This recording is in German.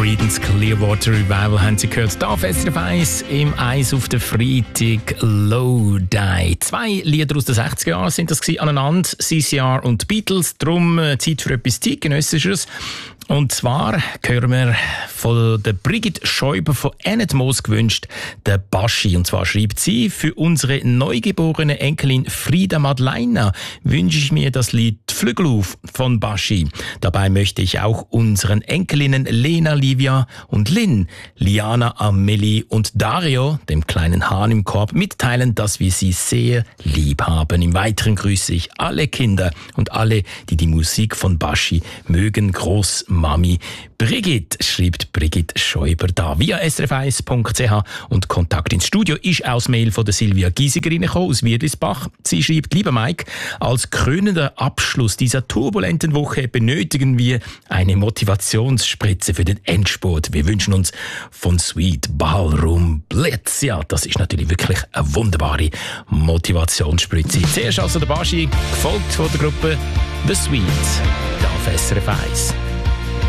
Creedence Clearwater Revival haben Sie gehört. Da auf SRF 1 im Eis auf der Freitag Low Die. 2 Lieder aus den 60er Jahren sind das aneinander, CCR und Beatles. Darum Zeit für etwas zeitgenössisches. Und zwar hören wir von der Brigitte Schäuber von Enetmoos gewünscht, der Baschi. Und zwar schreibt sie: Für unsere neugeborene Enkelin Frida Madeleine wünsche ich mir das Lied Flügel auf von Baschi. Dabei möchte ich auch unseren Enkelinnen Lena, Livia und Lynn, Liana, Amelie und Dario, dem kleinen Hahn im Korb, mitteilen, dass wir sie sehr lieb haben. Im Weiteren grüße ich alle Kinder und alle, die die Musik von Baschi mögen. Großmami Brigitte, schreibt Brigitte Schäuber da via srf1.ch, und Kontakt ins Studio ist aus Mail von der Silvia Giesiger reingekommen aus Wiedlisbach. Sie schreibt: Lieber Mike, als krönender Abschluss dieser turbulenten Woche benötigen wir eine Motivationsspritze für den Endspurt. Wir wünschen uns von Sweet Ballroom Blitz. Ja, das ist natürlich wirklich eine wunderbare Motivationsspritze. Zuerst also der Baschi, gefolgt von der Gruppe The Sweet, da auf SRF 1.